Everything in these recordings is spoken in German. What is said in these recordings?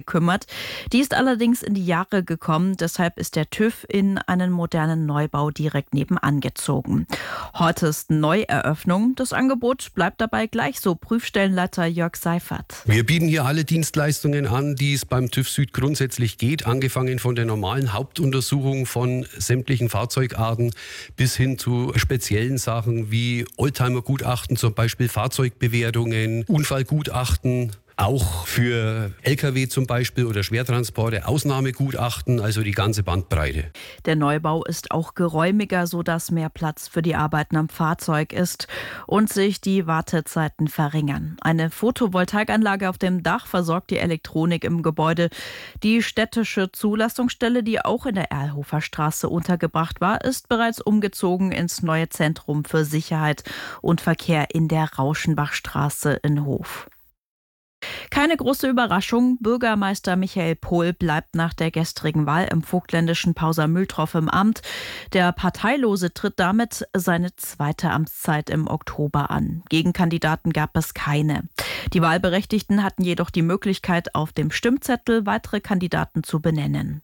gekümmert. Die ist allerdings in die Jahre gekommen. Deshalb ist der TÜV in einen modernen Neubau direkt nebenan gezogen. Heute ist Neueröffnung. Das Angebot bleibt dabei gleich so. Prüfstellenleiter Jörg Seifert. Wir bieten hier alle Dienstleistungen an, die es beim TÜV Süd grundsätzlich geht. Angefangen von der normalen Hauptuntersuchung von sämtlichen Fahrzeugarten bis hin zu speziellen Sachen wie Oldtimer-Gutachten, zum Beispiel Fahrzeugbewertungen, Unfallgutachten. Auch für Lkw zum Beispiel oder Schwertransporte, Ausnahmegutachten, also die ganze Bandbreite. Der Neubau ist auch geräumiger, sodass mehr Platz für die Arbeiten am Fahrzeug ist und sich die Wartezeiten verringern. Eine Photovoltaikanlage auf dem Dach versorgt die Elektronik im Gebäude. Die städtische Zulassungsstelle, die auch in der Erlhofer Straße untergebracht war, ist bereits umgezogen ins neue Zentrum für Sicherheit und Verkehr in der Rauschenbachstraße in Hof. Keine große Überraschung, Bürgermeister Michael Pohl bleibt nach der gestrigen Wahl im vogtländischen Pausa-Mühltorf im Amt. Der Parteilose tritt damit seine zweite Amtszeit im Oktober an. Gegenkandidaten gab es keine. Die Wahlberechtigten hatten jedoch die Möglichkeit, auf dem Stimmzettel weitere Kandidaten zu benennen.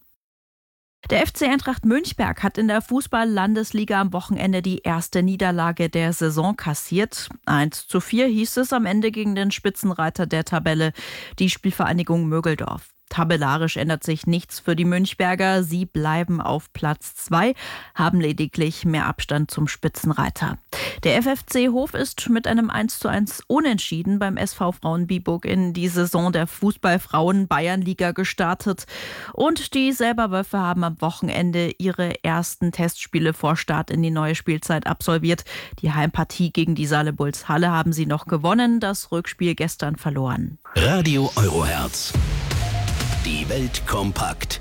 Der FC Eintracht Münchberg hat in der Fußball-Landesliga am Wochenende die erste Niederlage der Saison kassiert. 1:4 hieß es am Ende gegen den Spitzenreiter der Tabelle, die Spielvereinigung Mögeldorf. Tabellarisch ändert sich nichts für die Münchberger. Sie bleiben auf Platz 2, haben lediglich mehr Abstand zum Spitzenreiter. Der FFC Hof ist mit einem 1:1 Unentschieden beim SV Frauenbiburg in die Saison der Fußballfrauen-Bayernliga gestartet. Und die Selberwölfe haben am Wochenende ihre ersten Testspiele vor Start in die neue Spielzeit absolviert. Die Heimpartie gegen die Saale Bulls Halle haben sie noch gewonnen, das Rückspiel gestern verloren. Radio Eurohertz. Die Welt kompakt.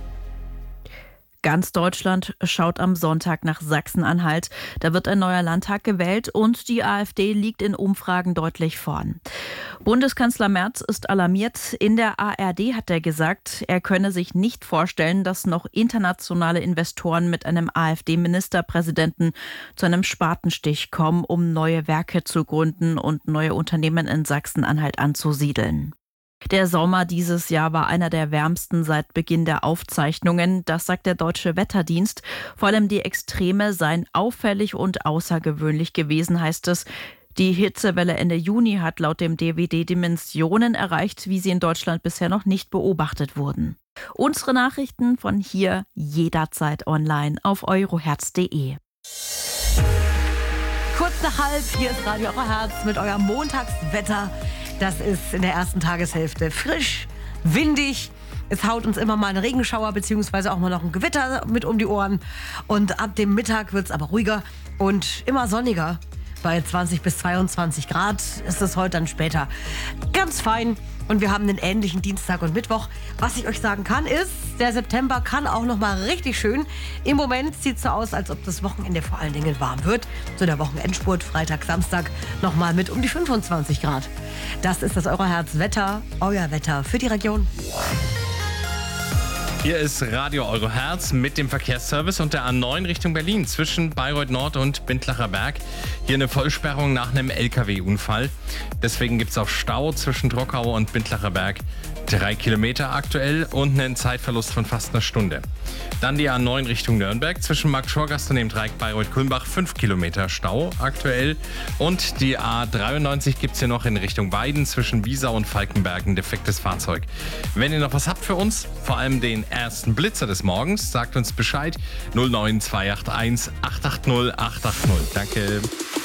Ganz Deutschland schaut am Sonntag nach Sachsen-Anhalt. Da wird ein neuer Landtag gewählt und die AfD liegt in Umfragen deutlich vorn. Bundeskanzler Merz ist alarmiert. In der ARD hat er gesagt, er könne sich nicht vorstellen, dass noch internationale Investoren mit einem AfD-Ministerpräsidenten zu einem Spatenstich kommen, um neue Werke zu gründen und neue Unternehmen in Sachsen-Anhalt anzusiedeln. Der Sommer dieses Jahr war einer der wärmsten seit Beginn der Aufzeichnungen. Das sagt der Deutsche Wetterdienst. Vor allem die Extreme seien auffällig und außergewöhnlich gewesen, heißt es. Die Hitzewelle Ende Juni hat laut dem DWD Dimensionen erreicht, wie sie in Deutschland bisher noch nicht beobachtet wurden. Unsere Nachrichten von hier jederzeit online auf euroherz.de. Kurz nach halb, hier ist Radio Euroherz mit eurem Montagswetter. Das ist in der ersten Tageshälfte frisch, windig. Es haut uns immer mal ein Regenschauer beziehungsweise auch mal noch ein Gewitter mit um die Ohren. Und ab dem Mittag wird es aber ruhiger und immer sonniger. Bei 20 bis 22 Grad ist es heute dann später ganz fein. Und wir haben einen ähnlichen Dienstag und Mittwoch. Was ich euch sagen kann, ist, der September kann auch noch mal richtig schön. Im Moment sieht es so aus, als ob das Wochenende vor allen Dingen warm wird. So der Wochenendspurt, Freitag, Samstag, noch mal mit um die 25 Grad. Das ist das Euroherz-Wetter, euer Wetter für die Region. Hier ist Radio Euroherz mit dem Verkehrsservice und der A9 Richtung Berlin zwischen Bayreuth Nord und Bindlacher Berg. Hier eine Vollsperrung nach einem LKW-Unfall. Deswegen gibt es auch Stau zwischen Trockau und Bindlacher Berg. 3 Kilometer aktuell und einen Zeitverlust von fast einer Stunde. Dann die A9 Richtung Nürnberg zwischen Markt-Schorgast und dem Dreieck Bayreuth-Kulmbach. 5 Kilometer Stau aktuell. Und die A93 gibt es hier noch in Richtung Weiden zwischen Wiesau und Falkenberg ein defektes Fahrzeug. Wenn ihr noch was habt für uns, vor allem den ersten Blitzer des Morgens, sagt uns Bescheid. 09281 880 880. Danke.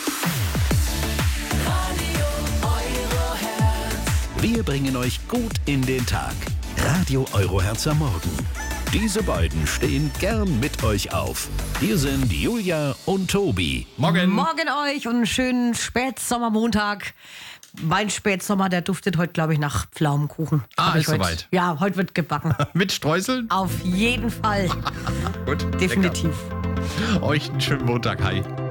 Wir bringen euch gut in den Tag. Radio Euroherz am Morgen. Diese beiden stehen gern mit euch auf. Hier sind Julia und Tobi. Morgen. Morgen euch und einen schönen Spätsommermontag. Mein Spätsommer, der duftet heute, glaube ich, nach Pflaumenkuchen. Ist soweit. Ja, heute wird gebacken. Mit Streuseln? Auf jeden Fall. Gut. Definitiv. Lecker. Euch einen schönen Montag. Hi.